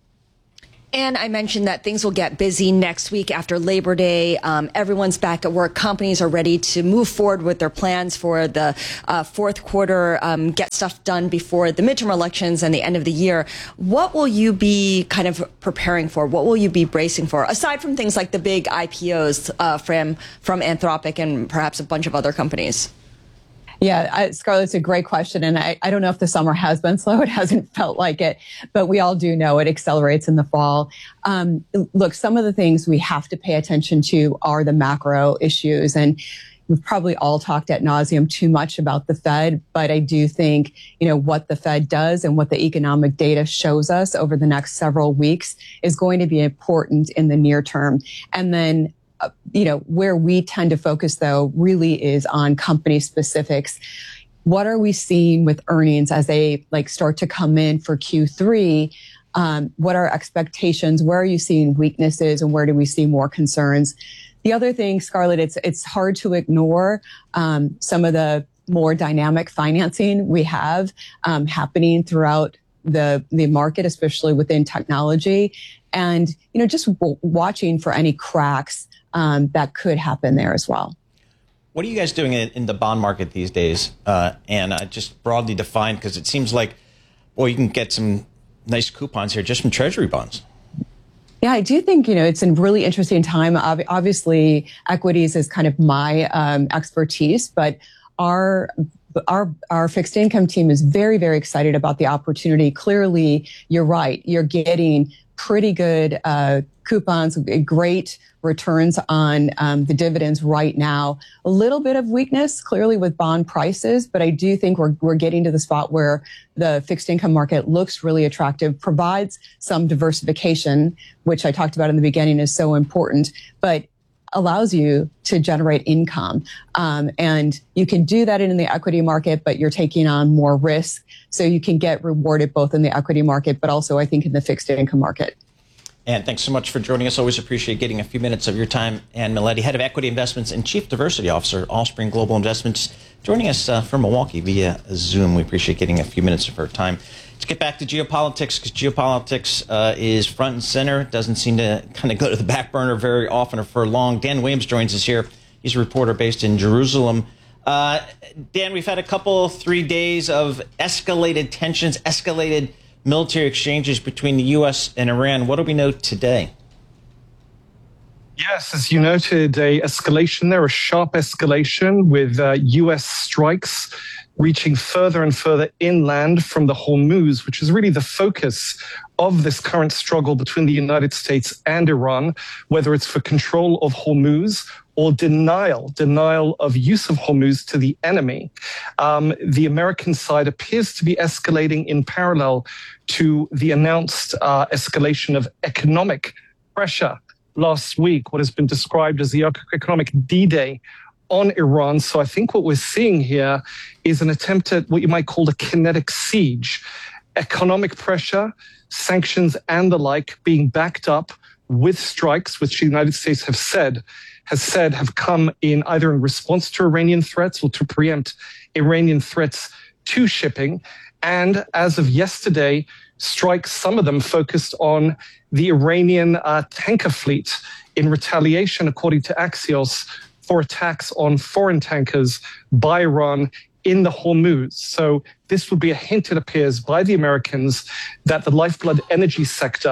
And I mentioned that things will get busy next week after Labor Day. Um, everyone's back at work. Companies are ready to move forward with their plans for the uh, fourth quarter, um, get stuff done before the midterm elections and the end of the year. What will you be kind of preparing for? What will you be bracing for? Aside from things like the big I P Os uh, from, from Anthropic and perhaps a bunch of other companies. Yeah, I, Scarlett, it's a great question. And I, I don't know if the summer has been slow. It hasn't felt like it, but we all do know it accelerates in the fall. Um, look, some of the things we have to pay attention to are the macro issues. And we've probably all talked ad nauseum too much about the Fed, but I do think, you know, what the Fed does and what the economic data shows us over the next several weeks is going to be important in the near term. And then Uh, you know, where we tend to focus, though, really is on company specifics. What are we seeing with earnings as they like start to come in for Q three? Um, what are expectations? Where are you seeing weaknesses and where do we see more concerns? The other thing, Scarlett, it's it's hard to ignore um, some of the more dynamic financing we have um, happening throughout the the market, especially within technology, and you know, just w- watching for any cracks Um, that could happen there as well. What are you guys doing in, in the bond market these days? Uh, and uh, just broadly defined, because it seems like, well, you can get some nice coupons here just from Treasury bonds. Yeah, I do think, you know, it's a really interesting time. Ob- obviously, equities is kind of my um, expertise, but our Our our fixed income team is very, very excited about the opportunity. Clearly, you're right. You're getting pretty good uh, coupons, great returns on um, the dividends right now. A little bit of weakness, clearly, with bond prices, but I do think we're we're getting to the spot where the fixed income market looks really attractive, provides some diversification, which I talked about in the beginning is so important, but allows you to generate income. Um, and you can do that in the equity market, but you're taking on more risk. So you can get rewarded both in the equity market, but also I think in the fixed income market. And thanks so much for joining us. Always appreciate getting a few minutes of your time. Anne Miletti, Head of Equity Investments and Chief Diversity Officer, Allspring Global Investments, joining us uh, from Milwaukee via Zoom. We appreciate getting a few minutes of her time. Let's get back to geopolitics, because geopolitics uh, is front and center. Doesn't seem to kind of go to the back burner very often or for long. Dan Williams joins us here. He's a reporter based in Jerusalem. Uh, Dan, we've had a couple, three days of escalated tensions, escalated military exchanges between the U S and Iran. What do we know today? Yes, as you noted, a escalation there, a sharp escalation with uh, U S strikes reaching further and further inland from the Hormuz, which is really the focus of this current struggle between the United States and Iran, whether it's for control of Hormuz or denial, denial of use of Hormuz to the enemy. Um, the American side appears to be escalating in parallel to the announced uh, escalation of economic pressure last week, what has been described as the economic D-Day on Iran. So I think what we're seeing here is an attempt at what you might call a kinetic siege. Economic pressure, sanctions, and the like being backed up with strikes, which the United States have said has said have come in either in response to Iranian threats or to preempt Iranian threats to shipping. And as of yesterday, strikes, some of them focused on the Iranian uh, tanker fleet in retaliation, according to Axios, for attacks on foreign tankers by Iran in the Hormuz. So this would be a hint, it appears, by the Americans that the lifeblood energy sector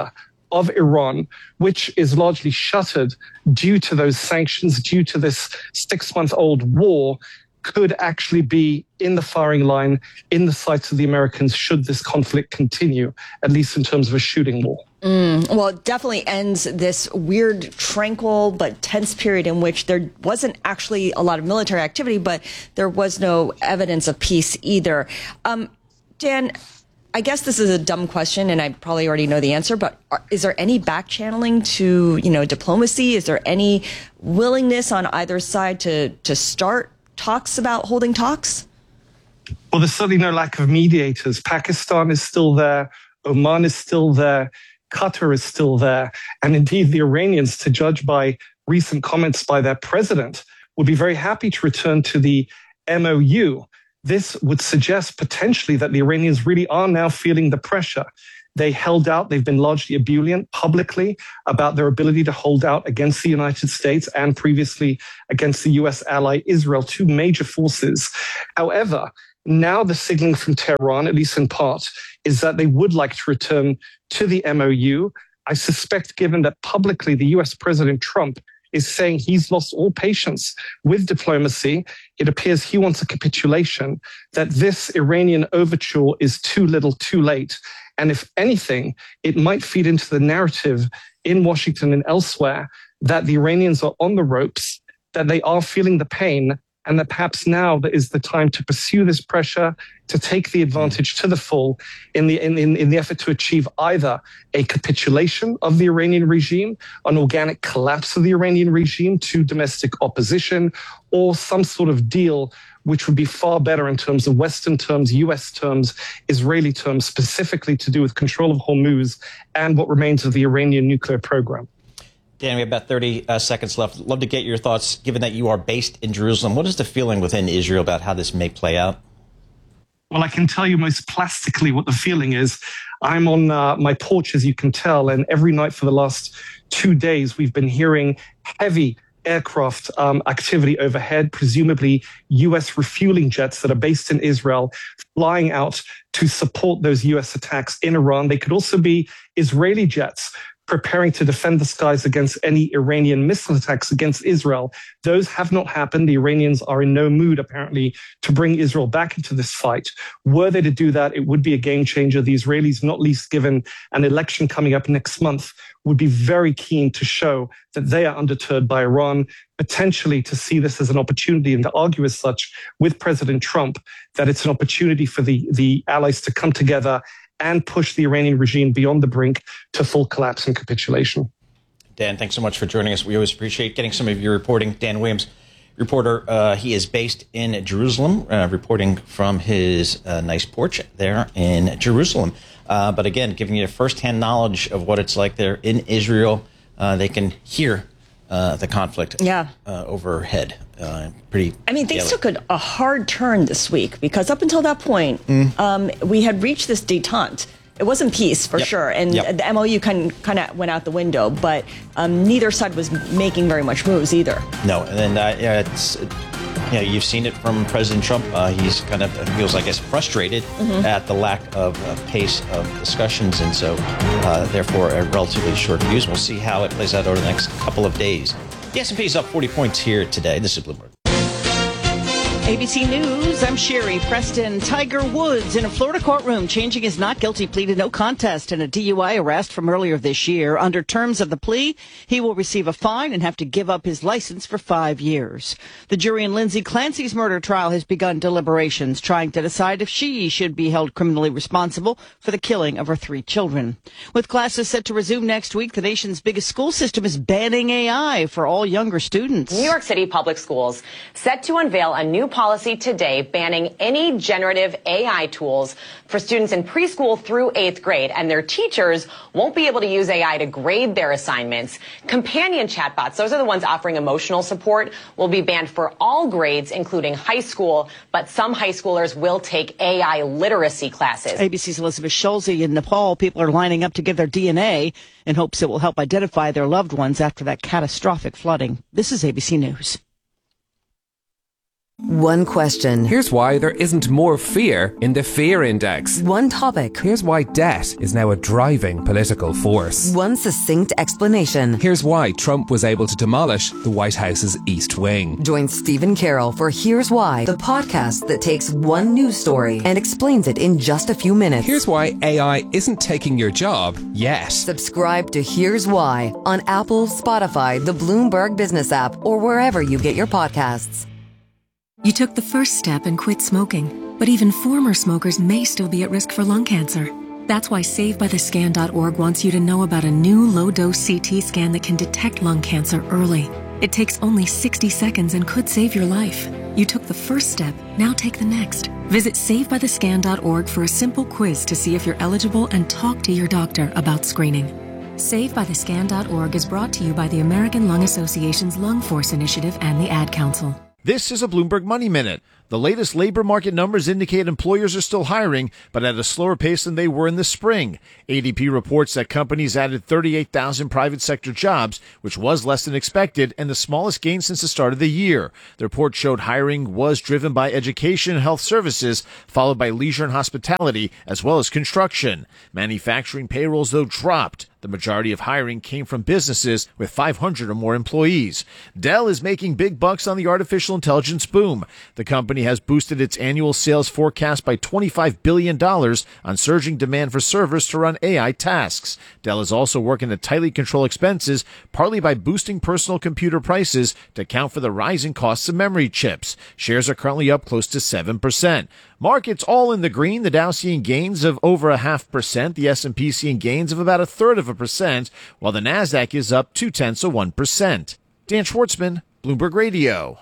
of Iran, which is largely shuttered due to those sanctions, due to this six-month-old war, could actually be in the firing line, in the sights of the Americans, should this conflict continue, at least in terms of a shooting war. Mm, well, it definitely ends this weird, tranquil, but tense period in which there wasn't actually a lot of military activity, but there was no evidence of peace either. Um, Dan, I guess this is a dumb question, and I probably already know the answer, but are, is there any back channeling to, you know, diplomacy? Is there any willingness on either side to, to start talks about holding talks? Well, there's certainly no lack of mediators. Pakistan is still there. Oman is still there. Qatar is still there. And indeed, the Iranians, to judge by recent comments by their president, would be very happy to return to the M O U. This would suggest potentially that the Iranians really are now feeling the pressure. They held out. They've been largely ebullient publicly about their ability to hold out against the United States and previously against the U S ally Israel, two major forces. However, now the signaling from Tehran, at least in part, is that they would like to return to the M O U. I suspect, given that publicly the U S President Trump is saying he's lost all patience with diplomacy, it appears he wants a capitulation, that this Iranian overture is too little too late. And if anything, it might feed into the narrative in Washington and elsewhere that the Iranians are on the ropes, that they are feeling the pain, and that perhaps now is the time to pursue this pressure, to take the advantage to the full in the, in, in, in the effort to achieve either a capitulation of the Iranian regime, an organic collapse of the Iranian regime to domestic opposition, or some sort of deal which would be far better in terms of Western terms, U S terms, Israeli terms, specifically to do with control of Hormuz and what remains of the Iranian nuclear program. Dan, we have about thirty uh, seconds left. Love to get your thoughts, given that you are based in Jerusalem. What is the feeling within Israel about how this may play out? Well, I can tell you most plastically what the feeling is. I'm on uh, my porch, as you can tell, and every night for the last two days, we've been hearing heavy aircraft um, activity overhead, presumably U S refueling jets that are based in Israel, flying out to support those U S attacks in Iran. They could also be Israeli jets preparing to defend the skies against any Iranian missile attacks against Israel. Those have not happened. The Iranians are in no mood, apparently, to bring Israel back into this fight. Were they to do that, it would be a game changer. The Israelis, not least given an election coming up next month, would be very keen to show that they are undeterred by Iran, potentially to see this as an opportunity and to argue as such with President Trump, that it's an opportunity for the, the allies to come together and push the Iranian regime beyond the brink to full collapse and capitulation. Dan, thanks so much for joining us. We always appreciate getting some of your reporting. Dan Williams, reporter, uh, he is based in Jerusalem, uh, reporting from his uh, nice porch there in Jerusalem. Uh, but again, giving you firsthand knowledge of what it's like there in Israel. Uh, they can hear uh, the conflict yeah. uh, overhead. Uh, pretty. I mean, things yellow. took a, a hard turn this week because up until that point, mm. um, we had reached this détente. It wasn't peace for yep. sure, and yep. the M O U kind kind of went out the window. But um, neither side was making very much moves either. No, and then uh, yeah, it's you know you've seen it from President Trump. Uh, he's kind of feels, I guess, frustrated mm-hmm. at the lack of uh, pace of discussions, and so uh, therefore a relatively short fuse. We'll see how it plays out over the next couple of days. The S and P is up forty points here today. This is Bloomberg. A B C News, I'm Sherry Preston. Tiger Woods in a Florida courtroom changing his not guilty plea to no contest in a D U I arrest from earlier this year. Under terms of the plea, he will receive a fine and have to give up his license for five years. The jury in Lindsay Clancy's murder trial has begun deliberations, trying to decide if she should be held criminally responsible for the killing of her three children. With classes set to resume next week, the nation's biggest school system is banning A I for all younger students. New York City Public Schools set to unveil a new policy today banning any generative A I tools for students in preschool through eighth grade, and their teachers won't be able to use A I to grade their assignments. Companion chatbots, those are the ones offering emotional support, will be banned for all grades, including high school, but some high schoolers will take A I literacy classes. A B C's Elizabeth Schulze in Nepal, people are lining up to give their D N A in hopes it will help identify their loved ones after that catastrophic flooding. This is A B C News. One question. Here's why there isn't more fear in the fear index. One topic. Here's why debt is now a driving political force. One succinct explanation. Here's why Trump was able to demolish the White House's East Wing. Join Stephen Carroll for Here's Why, the podcast that takes one news story and explains it in just a few minutes. Here's why A I isn't taking your job yet. Subscribe to Here's Why on Apple, Spotify, the Bloomberg Business app, or wherever you get your podcasts. You took the first step and quit smoking, but even former smokers may still be at risk for lung cancer. That's why Save By The Scan dot org wants you to know about a new low-dose C T scan that can detect lung cancer early. It takes only sixty seconds and could save your life. You took the first step, now take the next. Visit Save By The Scan dot org for a simple quiz to see if you're eligible and talk to your doctor about screening. Save By The Scan dot org is brought to you by the American Lung Association's Lung Force Initiative and the Ad Council. This is a Bloomberg Money Minute. The latest labor market numbers indicate employers are still hiring, but at a slower pace than they were in the spring. A D P reports that companies added thirty-eight thousand private sector jobs, which was less than expected and the smallest gain since the start of the year. The report showed hiring was driven by education and health services, followed by leisure and hospitality, as well as construction. Manufacturing payrolls, though, dropped. The majority of hiring came from businesses with five hundred or more employees. Dell is making big bucks on the artificial intelligence boom. The company has boosted its annual sales forecast by twenty-five billion dollars on surging demand for servers to run A I tasks. Dell is also working to tightly control expenses, partly by boosting personal computer prices to account for the rising costs of memory chips. Shares are currently up close to seven percent. Markets all in the green. The Dow seeing gains of over a half percent. The S and P seeing gains of about a third of a percent, while the Nasdaq is up two tenths of one percent. Dan Schwartzman, Bloomberg Radio.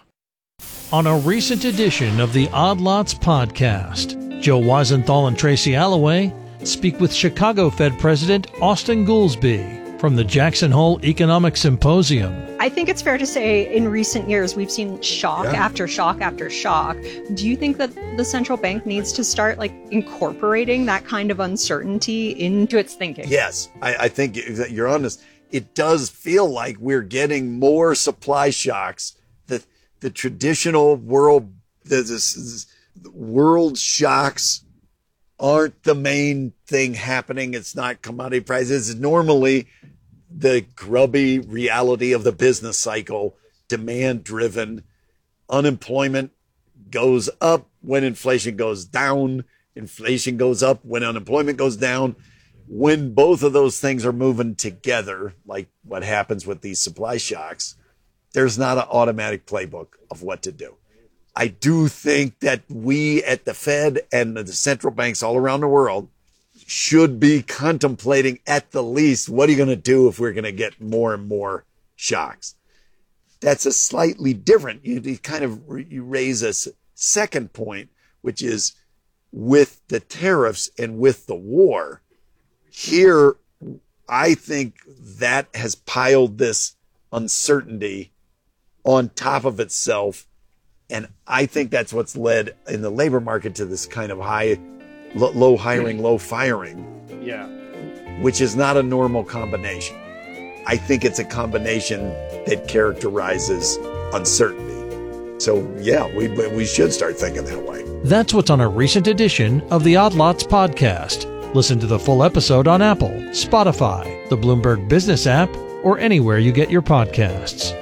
On a recent edition of the Odd Lots podcast, Joe Weisenthal and Tracy Alloway speak with Chicago Fed President Austan Goolsbee from the Jackson Hole Economic Symposium. I think it's fair to say in recent years we've seen shock yeah. after shock after shock. Do you think that the central bank needs to start like incorporating that kind of uncertainty into its thinking? Yes, I, I think you're on this. It does feel like we're getting more supply shocks. The the traditional world the, the, the world shocks aren't the main thing happening. It's not commodity prices. It's normally the grubby reality of the business cycle, demand driven. Unemployment goes up when inflation goes down. Inflation goes up when unemployment goes down. When both of those things are moving together, like what happens with these supply shocks, there's not an automatic playbook of what to do. I do think that we at the Fed and the central banks all around the world should be contemplating at the least, what are you going to do if we're going to get more and more shocks? That's a slightly different, you, you kind of you raise a second point, which is with the tariffs and with the war. Here, I think that has piled this uncertainty on top of itself. And I think that's what's led in the labor market to this kind of high low hiring, low firing. Yeah. Which is not a normal combination. I think it's a combination that characterizes uncertainty. So, yeah, we we should start thinking that way. That's what's on a recent edition of the Odd Lots podcast. Listen to the full episode on Apple, Spotify, the Bloomberg Business app, or anywhere you get your podcasts.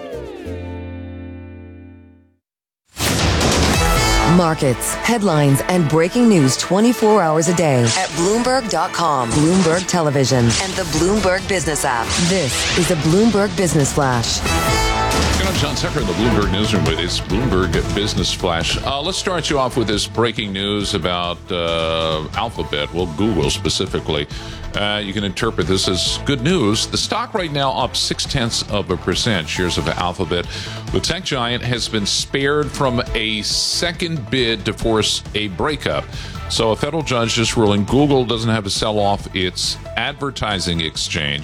Markets, headlines, and breaking news twenty-four hours a day at Bloomberg dot com, Bloomberg Television, and the Bloomberg Business app. This is a Bloomberg Business Flash. I'm John Tucker in the Bloomberg Newsroom with this Bloomberg Business Flash. Uh, let's start you off with this breaking news about uh, Alphabet, well, Google specifically. Uh, you can interpret this as good news. The stock right now up six-tenths of a percent. Shares of Alphabet. The tech giant has been spared from a second bid to force a breakup. So a federal judge is ruling Google doesn't have to sell off its advertising exchange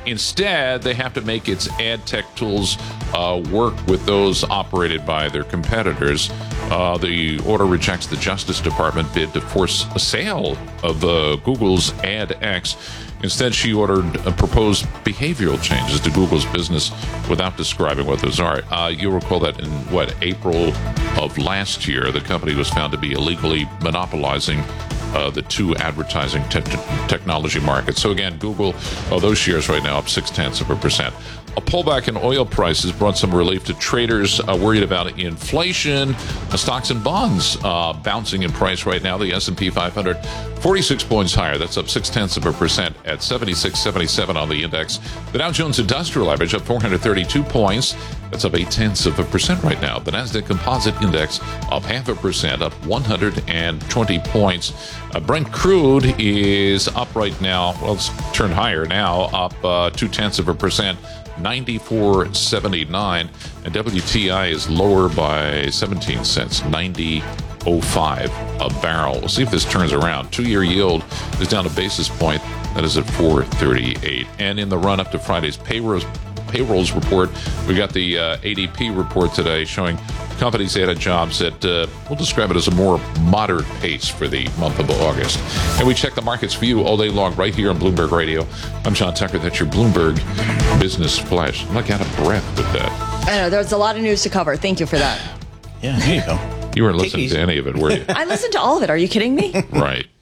Instead, they have to make its ad tech tools uh, work with those operated by their competitors. Uh, the order rejects the Justice Department bid to force a sale of uh, Google's AdX. Instead, she ordered uh, proposed behavioral changes to Google's business without describing what those are. Uh, you'll recall that in, what, April of last year, the company was found to be illegally monopolizing Uh, the two advertising te- technology markets. So again, Google, oh, those shares right now up six tenths of a percent. A pullback in oil prices brought some relief to traders uh, worried about inflation. Uh, stocks and bonds uh, bouncing in price right now. The S and P five hundred, forty-six points higher. That's up six tenths of a percent at seventy-six seventy-seven on the index. The Dow Jones Industrial Average up four hundred thirty-two points. That's up eight tenths of a percent right now. The Nasdaq Composite Index up half a percent, up one hundred twenty points. Uh, Brent crude is up right now. Well, it's turned higher now, up uh, two tenths of a percent. ninety-four seventy-nine, and W T I is lower by seventeen cents, ninety oh five a barrel. We'll see if this turns around. Two-year yield is down a basis point. That is at four thirty-eight. And in the run-up to Friday's payrolls, payrolls report, we got the uh, A D P report today showing companies added jobs at, uh, we'll describe it as a more moderate pace for the month of August. And we check the markets for you all day long right here on Bloomberg Radio. I'm John Tucker. That's your Bloomberg Business Flash. I'm like out of breath with that. I know, there's a lot of news to cover. Thank you for that. Yeah, there you go. You weren't listening to any of it, were you? I listened to all of it. Are you kidding me? Right.